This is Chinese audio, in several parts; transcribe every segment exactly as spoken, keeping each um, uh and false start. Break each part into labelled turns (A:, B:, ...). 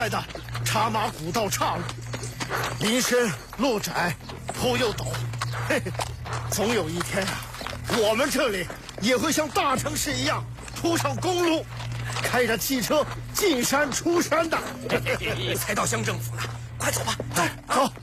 A: 的茶马古道岔路，林深路窄，坡又陡，嘿嘿，总有一天啊，我们这里也会像大城市一样铺上公路，开着汽车进山出山的。
B: 才到乡政府了，快走吧，走
A: 走。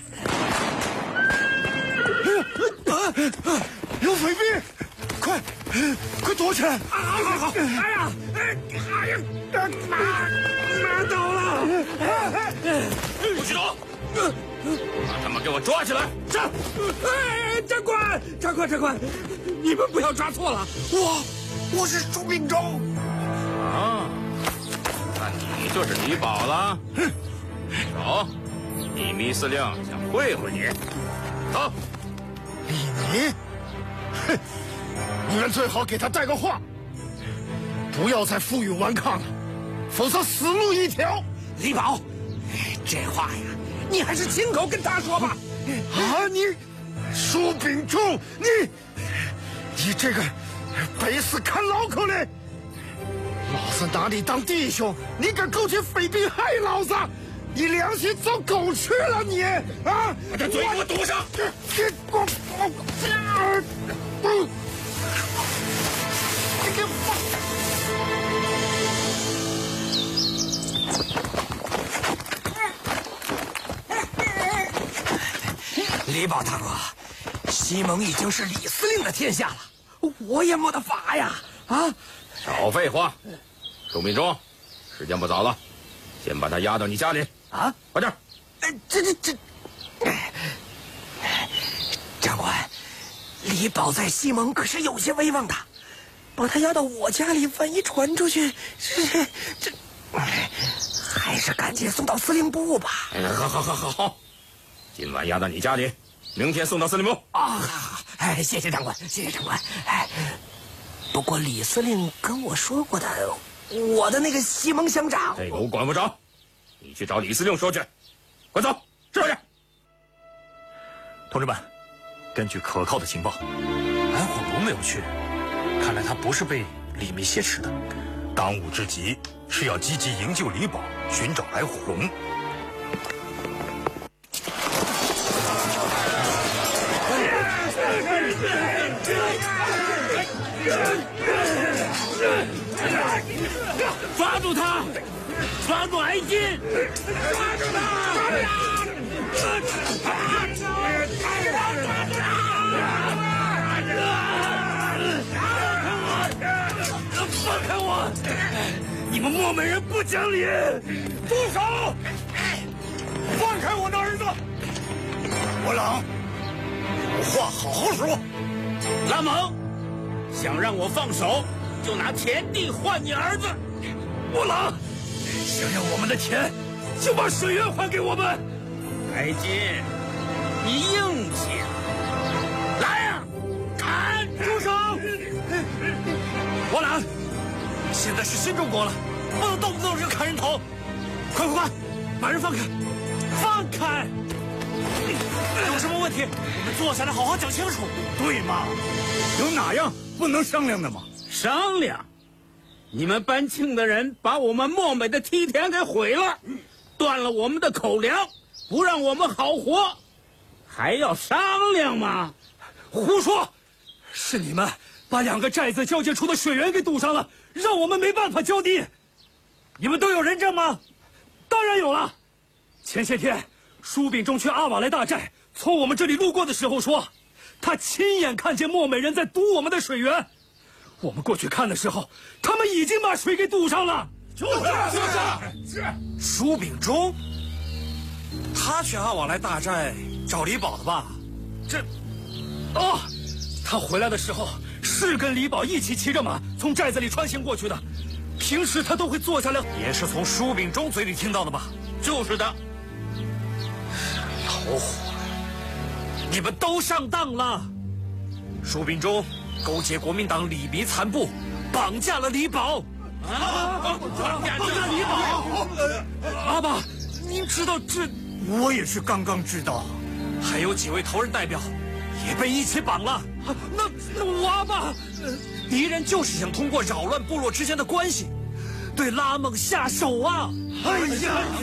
A: 有匪兵，快快躲起来！
B: 好好好！哎呀，哎呀，马马倒了！
C: 不许动！把他们给我抓起来！
B: 是。哎，长官，长官，长官，你们不要抓错了，我我是朱秉忠。
C: 啊，那你就是李宝了。哼，走，秘密司令想会会你。走。
A: 李弥，哼，你们最好给他带个话，不要再负隅顽抗了，否则死路一条。
B: 李宝，这话呀，你还是亲口跟他说吧。
A: 啊，你，舒秉忠，你，你这个背死看牢口嘞！老子拿你当弟兄，你敢勾结匪兵害老子？你良心遭狗吃了你啊！
C: 把这嘴给我堵上！
A: 你给我，嗯，你给我。
B: 李宝大哥，西蒙已经是李司令的天下了，我也没得法呀！啊！
C: 少废话，朱秉忠，时间不早了，先把他押到你家里。
B: 啊，
C: 快点！
B: 哎，这这这，长官，李宝在西蒙可是有些威望的，把他押到我家里，万一传出去，这这，还是赶紧送到司令部吧。
C: 哎，好好好好好，今晚押到你家里，明天送到司令部。
B: 啊，哎，谢谢长官，谢谢长官。哎，不过李司令跟我说过的，我的那个西蒙乡长，
C: 这个我管不着。你去找李司令说去，快走，知道去。
D: 同志们，根据可靠的情报，安火龙没有去，看来他不是被李弥挟持的。当务之急是要积极营救李宝，寻找来火龙。
E: 抓住他！抓住挨金！抓住他！抓住他！放开我！你们漠北人不讲理！住手！放开我的儿子！
A: 我冷，有话好好说。
E: 拉蒙，想让我放手，就拿田地换你儿子。我冷。想要我们的钱，就把水源还给我们。白金，你硬气！来呀、啊，砍！住手！我懒。现在是新中国了，不能动不动就砍人头。快快快，把人放开！放开！有什么问题，我们坐下来好好讲清楚。
F: 对嘛？有哪样不能商量的吗？
E: 商量？你们搬庆的人把我们漠北的梯田给毁了，断了我们的口粮，不让我们好活，还要商量吗？
F: 胡说！是你们把两个寨子交界处的水源给堵上了，让我们没办法交地。你们都有人证吗？当然有了。前些天，舒秉忠去阿瓦莱大寨，从我们这里路过的时候说，他亲眼看见漠北人在堵我们的水源。我们过去看的时候，他们已经把水给堵上了。
B: 就是就是是。舒秉忠，他去阿瓦莱大寨找李宝的吧？
F: 这，哦，他回来的时候是跟李宝一起骑着马从寨子里穿行过去的。平时他都会坐下来，
B: 也是从舒秉忠嘴里听到的吧？
E: 就是的。
B: 老虎，你们都上当了！舒秉忠勾结国民党李弥残部，绑架了李宝。
E: 啊！绑架
F: 李宝！阿爸，您知道这？我也是刚刚知道。
B: 还有几位头人代表也被一起绑了。
F: 那那我阿爸，
B: 敌人就是想通过扰乱部落之间的关系，对拉蒙下手啊！
F: 哎呀！